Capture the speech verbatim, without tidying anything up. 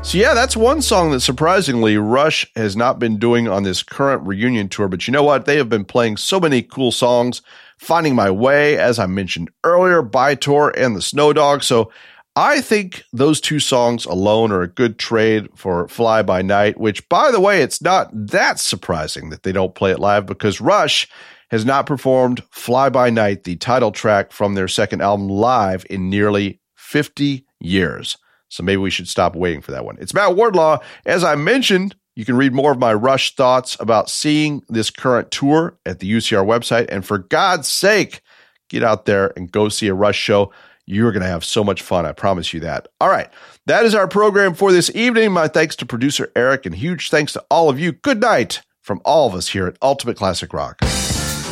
So yeah, that's one song that surprisingly Rush has not been doing on this current reunion tour. But you know what? They have been playing so many cool songs. Finding My Way, as I mentioned earlier, By Tour, and The Snow Dog. So I think those two songs alone are a good trade for Fly By Night, which, by the way, it's not that surprising that they don't play it live because Rush has not performed Fly By Night, the title track from their second album, live in nearly fifty years. So maybe we should stop waiting for that one. It's Matt Wardlaw. As I mentioned, you can read more of my Rush thoughts about seeing this current tour at the U C R website. And for God's sake, get out there and go see a Rush show. You're going to have so much fun. I promise you that. All right. That is our program for this evening. My thanks to producer Eric and huge thanks to all of you. Good night from all of us here at Ultimate Classic Rock.